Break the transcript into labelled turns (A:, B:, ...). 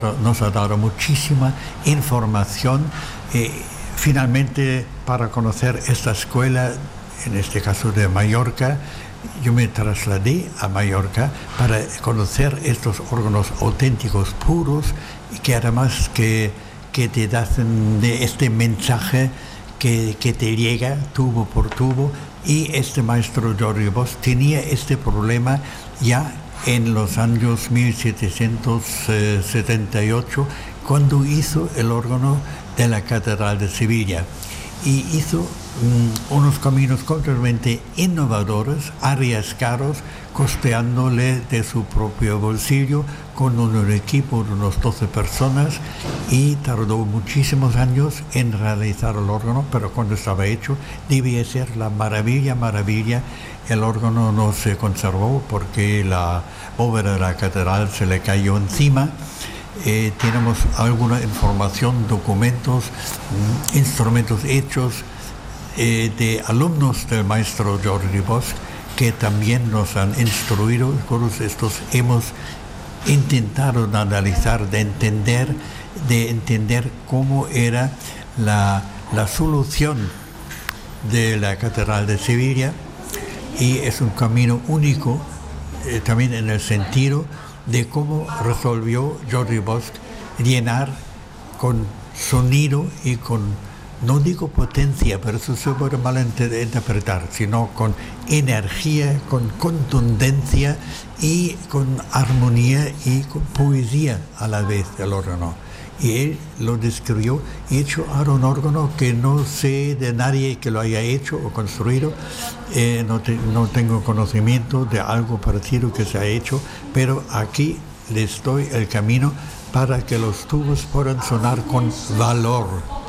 A: nos ha dado muchísima información. Finalmente, para conocer esta escuela, en este caso de Mallorca, yo me trasladé a Mallorca para conocer estos órganos auténticos puros, que además que te dan de este mensaje que te llega tubo por tubo. Y este maestro Jordi Bosch tenía este problema ya en los años 1778, cuando hizo el órgano de la Catedral de Sevilla, y hizo unos caminos completamente innovadores, arriesgados, costeándole de su propio bolsillo, con un equipo de unos 12 personas, y tardó muchísimos años en realizar el órgano, pero cuando estaba hecho debía ser la maravilla. El órgano no se conservó porque la bóveda de la catedral se le cayó encima. Tenemos alguna información, documentos, instrumentos hechos de alumnos del maestro Jordi Bosch, que también nos han instruido. Todos estos hemos intentado analizar, de entender cómo era la solución de la Catedral de Sevilla, y es un camino único también en el sentido de cómo resolvió Jordi Bosch llenar con sonido y con, no digo potencia, pero eso se puede malinterpretar, sino con energía, con contundencia y con armonía y con poesía a la vez del órgano. Y él lo describió, hecho ahora un órgano que no sé de nadie que lo haya hecho o construido. No tengo conocimiento de algo parecido que se ha hecho, pero aquí les doy el camino para que los tubos puedan sonar con valor.